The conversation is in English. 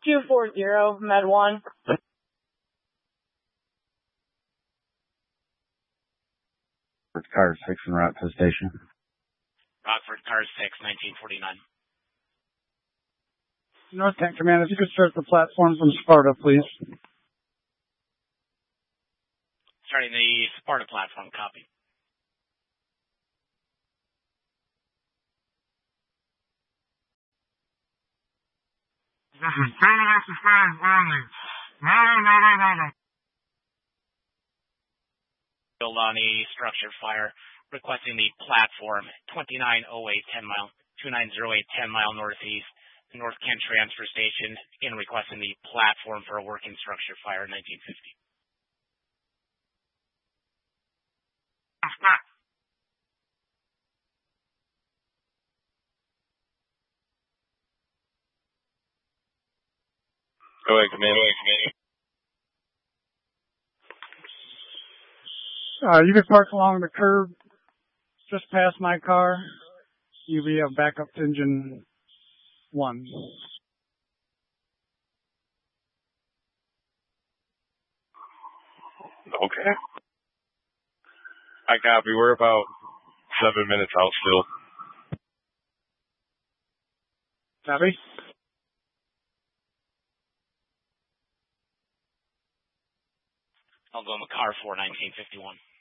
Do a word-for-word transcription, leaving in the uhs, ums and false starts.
two four zero, Med one. Car six en route to the station. Rockford, car six, nineteen forty-nine. North Kent Command, if you could start the platform from Sparta, please. Starting the Sparta platform, copy. This is Charlie Alpha five only. No, no, no, no, no. On a structure fire, requesting the platform twenty-nine oh eight ten mile, two nine oh eight ten mile northeast, North Kent Transfer Station, again requesting the platform for a working structure fire nineteen fifty. Stop. Go ahead, Commander. Go ahead, Commander. Uh, you can park along the curb just past my car. You'll be a backup to engine one. Okay. I copy. We're about seven minutes out still. Copy. I'll go in the car for nineteen fifty-one.